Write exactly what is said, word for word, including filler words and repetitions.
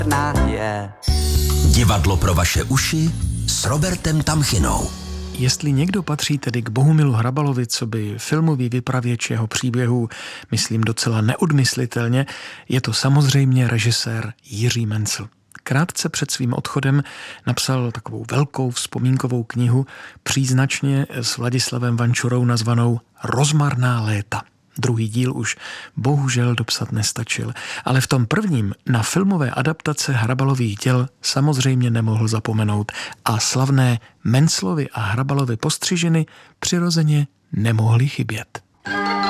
je. Divadlo pro vaše uši s Robertem Tamchinou. Jestli někdo patří tedy k Bohumilu Hrabalovi, co by filmový vypravěč jeho příběhů, myslím docela neodmyslitelně, je to samozřejmě režisér Jiří Mencl. Krátce před svým odchodem napsal takovou velkou vzpomínkovou knihu příznačně s Vladislavem Vančurou nazvanou Rozmarná léta. Druhý díl už bohužel dopsat nestačil, ale v tom prvním na filmové adaptace Hrabalových děl samozřejmě nemohl zapomenout a slavné Menclovy a Hrabalovy postřižiny přirozeně nemohly chybět.